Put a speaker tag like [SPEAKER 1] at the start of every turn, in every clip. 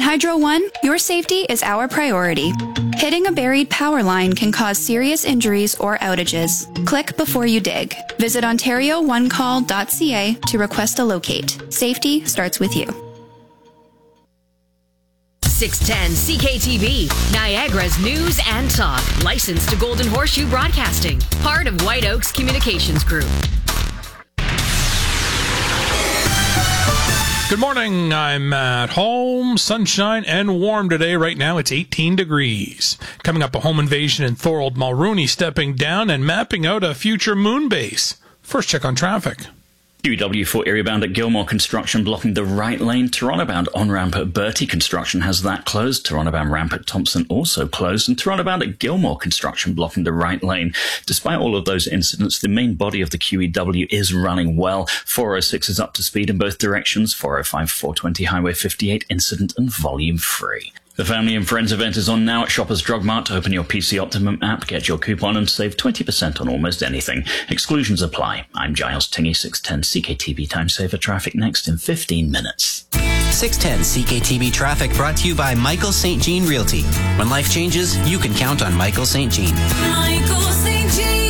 [SPEAKER 1] Hydro One, your safety is our priority. Hitting a buried power line can cause serious injuries or outages. Click before you dig. Visit OntarioOneCall.ca to request a locate. Safety starts with you.
[SPEAKER 2] 610 CKTV, Niagara's news and talk. Licensed to Golden Horseshoe Broadcasting. Part of White Oaks Communications Group.
[SPEAKER 3] Good morning. I'm at home. Sunshine and warm today. Right now it's 18 degrees. Coming up, a home invasion in Thorold. Mulrooney stepping down and mapping out a future moon base. First check on traffic.
[SPEAKER 4] QEW4 area bound at Gilmore construction blocking the right lane. Toronto bound on ramp at Bertie construction has that closed. Toronto bound ramp at Thompson also closed. And Toronto bound at Gilmore construction blocking the right lane. Despite all of those incidents, the main body of the QEW is running well. 406 is up to speed in both directions. 405, 420 Highway 58 incident and volume free. The Family and Friends event is on now at Shoppers Drug Mart. Open your PC Optimum app, get your coupon and save 20% on almost anything. Exclusions apply. I'm Giles Tingy, 610 CKTB Time Saver Traffic next in 15 minutes.
[SPEAKER 5] 610 CKTB Traffic brought to you by Michael St. Jean Realty. When life changes, you can count on Michael St. Jean.
[SPEAKER 6] Michael St. Jean.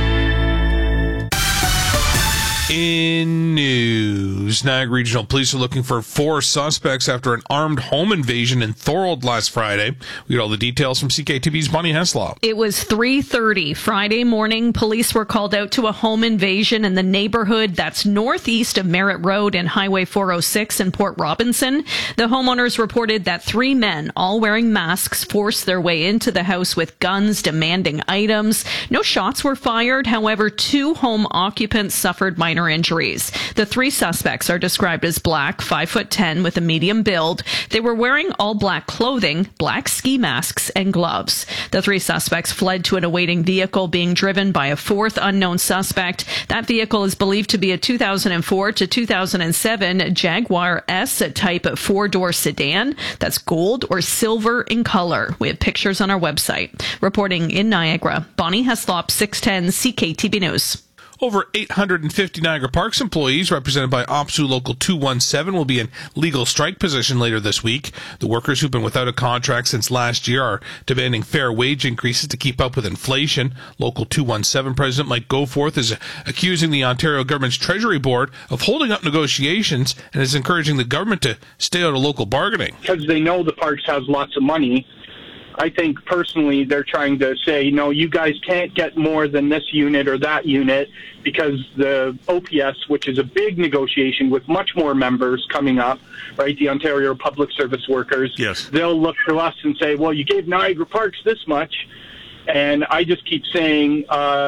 [SPEAKER 3] In news, Niagara Regional Police are looking for 4 suspects after an armed home invasion in Thorold last Friday. We get all the details from CKTV's Bonnie Heslaw.
[SPEAKER 7] It was 3:30 Friday morning. Police were called out to a home invasion in the neighborhood that's northeast of Merritt Road and Highway 406 in Port Robinson. The homeowners reported that 3 men, all wearing masks, forced their way into the house with guns, demanding items. No shots were fired. However, 2 home occupants suffered minor injuries. The 3 suspects are described as black, 5'10", with a medium build. They were wearing all black clothing, black ski masks, and gloves. The 3 suspects fled to an awaiting vehicle being driven by a 4th unknown suspect. That vehicle is believed to be a 2004 to 2007 Jaguar S type 4-door sedan that's gold or silver in color. We have pictures on our website. Reporting in Niagara, Bonnie Heslop, 610 CKTB News.
[SPEAKER 3] Over 850 Niagara Parks employees, represented by OPSU Local 217, will be in legal strike position later this week. The workers who've been without a contract since last year are demanding fair wage increases to keep up with inflation. Local 217 President Mike Goforth is accusing the Ontario government's Treasury Board of holding up negotiations and is encouraging the government to stay out of local bargaining.
[SPEAKER 8] Because they know the Parks has lots of money. I think personally they're trying to say, no, you guys can't get more than this unit or that unit, because the OPS, which is a big negotiation with much more members coming up, right, the Ontario Public Service Workers,
[SPEAKER 3] yes,
[SPEAKER 8] they'll look to us and say, well, you gave Niagara Parks this much. And I just keep saying,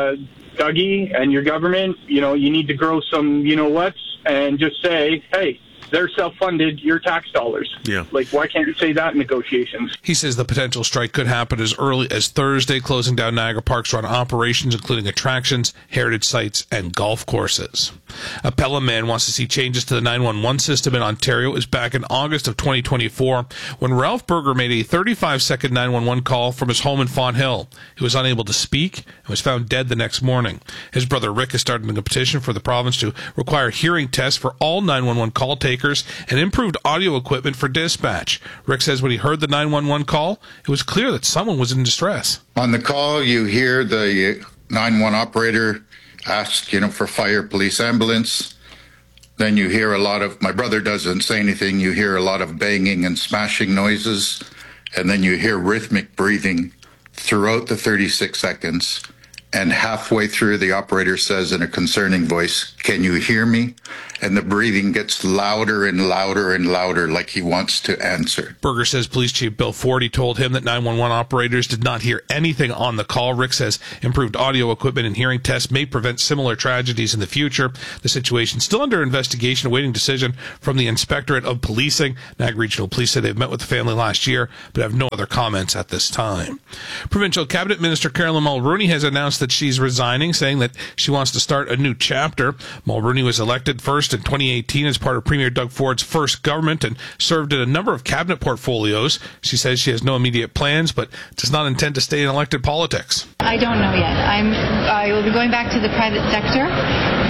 [SPEAKER 8] Dougie and your government, you need to grow some you-know-whats and just say, hey, they're self-funded, your tax dollars.
[SPEAKER 3] Yeah.
[SPEAKER 8] Like, why can't you say that in negotiations?
[SPEAKER 3] He says the potential strike could happen as early as Thursday, closing down Niagara Parks' run operations, including attractions, heritage sites, and golf courses. A Pelham man wants to see changes to the 911 system in Ontario. It was back in August of 2024 when Ralph Berger made a 35-second 911 call from his home in Fonthill. He was unable to speak and was found dead the next morning. His brother Rick is starting a petition for the province to require hearing tests for all 911 call takers and improved audio equipment for dispatch. Rick says when he heard the 911 call, it was clear that someone was in distress.
[SPEAKER 9] On the call, you hear the 911 operator ask, for fire, police, ambulance. Then you hear a lot of, my brother doesn't say anything, you hear a lot of banging and smashing noises, and then you hear rhythmic breathing throughout the 36 seconds. And halfway through, the operator says in a concerning voice, "Can you hear me?" And the breathing gets louder and louder and louder, like he wants to answer.
[SPEAKER 3] Berger says Police Chief Bill Forty told him that 911 operators did not hear anything on the call. Rick says improved audio equipment and hearing tests may prevent similar tragedies in the future. The situation is still under investigation, awaiting decision from the Inspectorate of Policing. Niagara Regional Police say they've met with the family last year, but have no other comments at this time. Provincial Cabinet Minister Carolyn Mulrooney has announced that she's resigning, saying that she wants to start a new chapter. Mulrooney was elected first in 2018 as part of Premier Doug Ford's first government and served in a number of cabinet portfolios. She says she has no immediate plans, but does not intend to stay in elected politics.
[SPEAKER 10] I don't know yet. I will be going back to the private sector.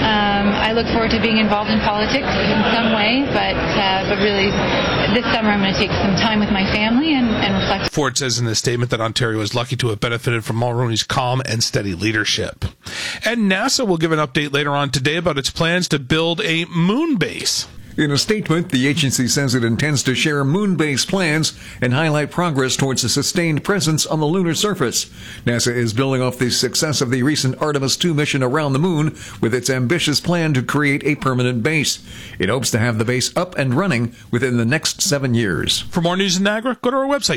[SPEAKER 10] I look forward to being involved in politics in some way, but really this summer I'm going to take some time with my family and reflect.
[SPEAKER 3] Ford says in the statement that Ontario is lucky to have benefited from Mulroney's calm and steady leadership. And NASA will give an update later on today about its plans to build a moon base.
[SPEAKER 11] In a statement, the agency says it intends to share moon-based plans and highlight progress towards a sustained presence on the lunar surface. NASA is building off the success of the recent Artemis II mission around the moon with its ambitious plan to create a permanent base. It hopes to have the base up and running within the next 7 years.
[SPEAKER 3] For more news in Niagara, go to our website,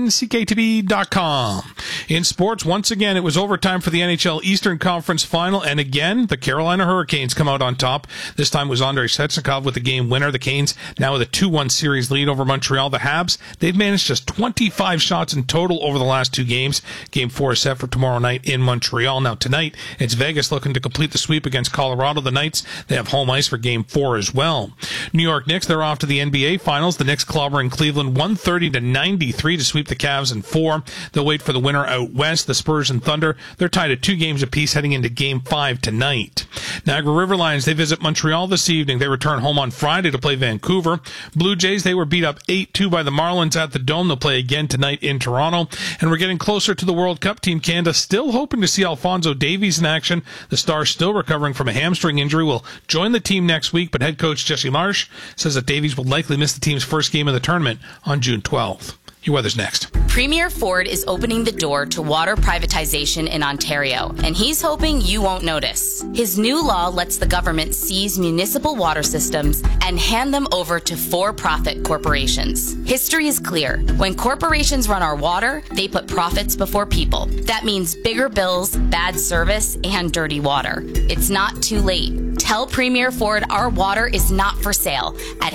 [SPEAKER 3] 610cktv.com. In sports, once again, it was overtime for the NHL Eastern Conference Final, and again, the Carolina Hurricanes come out on top. This time it was Andrei Svechnikov with the game winner. The Canes now with a 2-1 series lead over Montreal. The Habs, they've managed just 25 shots in total over the last 2 games. Game 4 is set for tomorrow night in Montreal. Now tonight, it's Vegas looking to complete the sweep against Colorado. The Knights, they have home ice for Game 4 as well. New York Knicks, they're off to the NBA Finals. The Knicks clobbering Cleveland 130-93 to sweep the Cavs in 4. They'll wait for the winner out west. The Spurs and Thunder, they're tied at 2 games apiece heading into Game 5 tonight. Niagara River Lions, they visit Montreal this evening. They return home on Friday to play Vancouver. Blue Jays, they were beat up 8-2 by the Marlins at the Dome. They'll play again tonight in Toronto. And we're getting closer to the World Cup. Team Canada still hoping to see Alphonso Davies in action. The star still recovering from a hamstring injury. Will join the team next week, but head coach Jesse Marsh says that Davies will likely miss the team's first game of the tournament on June 12th. Your weather's next.
[SPEAKER 12] Premier Ford is opening the door to water privatization in Ontario, and he's hoping you won't notice. His new law lets the government seize municipal water systems and hand them over to for-profit corporations. History is clear. When corporations run our water, they put profits before people. That means bigger bills, bad service, and dirty water. It's not too late. Tell Premier Ford our water is not for sale at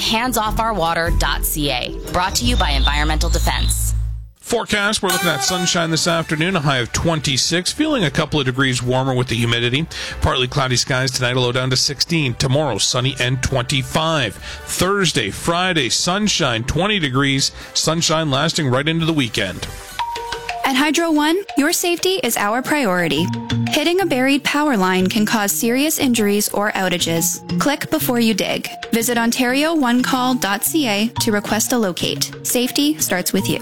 [SPEAKER 12] handsoffourwater.ca. Brought to you by Environmental Defense.
[SPEAKER 3] Forecast, we're looking at sunshine this afternoon, a high of 26, feeling a couple of degrees warmer with the humidity. Partly cloudy skies tonight, a low down to 16. Tomorrow, sunny and 25. Thursday, Friday, sunshine, 20 degrees. Sunshine lasting right into the weekend.
[SPEAKER 1] At Hydro One, your safety is our priority. Hitting a buried power line can cause serious injuries or outages. Click before you dig. Visit OntarioOneCall.ca to request a locate. Safety starts with you.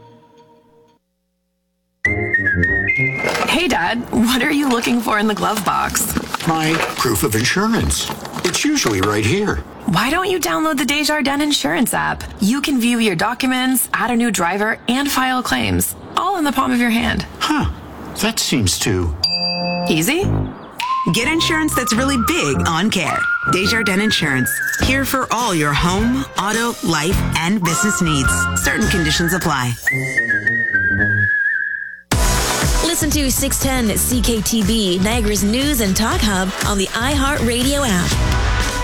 [SPEAKER 13] Hey, Dad, what are you looking for in the glove box?
[SPEAKER 14] My proof of insurance. It's usually right here.
[SPEAKER 13] Why don't you download the Desjardins Insurance app? You can view your documents, add a new driver, and file claims, all in the palm of your hand.
[SPEAKER 14] Huh. That seems too
[SPEAKER 13] easy.
[SPEAKER 15] Get insurance that's really big on care. Desjardins Insurance. Here for all your home, auto, life, and business needs. Certain conditions apply.
[SPEAKER 16] Listen to 610 CKTB, Niagara's news and talk hub on the iHeartRadio app.